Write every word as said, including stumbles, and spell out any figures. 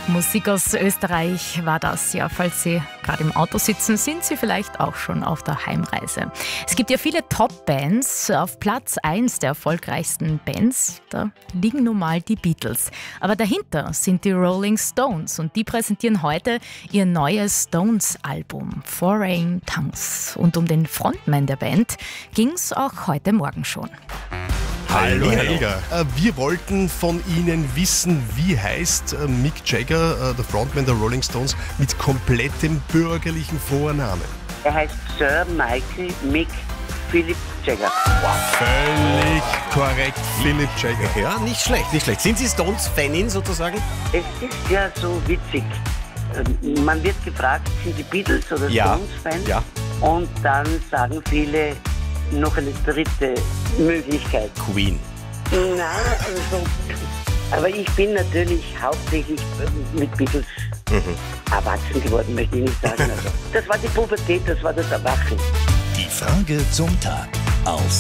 Musik aus Österreich war das. Ja, falls Sie gerade im Auto sitzen, sind Sie vielleicht auch schon auf der Heimreise. Es gibt ja viele Top-Bands. Auf Platz eins der erfolgreichsten Bands, da liegen nun mal die Beatles. Aber dahinter sind die Rolling Stones und die präsentieren heute ihr neues Stones-Album Foreign Tongues. Und um den Frontman der Band ging es auch heute Morgen schon. Hallo, Hallo. Helga. Äh, Wir wollten von Ihnen wissen, wie heißt äh, Mick Jagger, äh, der Frontman der Rolling Stones, mit komplettem bürgerlichen Vornamen. Er heißt Sir Michael Mick Philip Jagger. Völlig korrekt, Philip Jagger. Ja, nicht schlecht, nicht schlecht. Sind Sie Stones-Fanin sozusagen? Es ist ja so witzig. Ähm, Man wird gefragt, sind die Beatles oder Ja. Stones-Fans? Ja. Und dann sagen viele noch eine dritte Möglichkeit. Queen. Nein, also, aber ich bin natürlich hauptsächlich äh, mit Beatles erwachsen geworden, möchte ich nicht sagen. Also, das war die Pubertät, das war das Erwachen. Die Frage zum Tag auf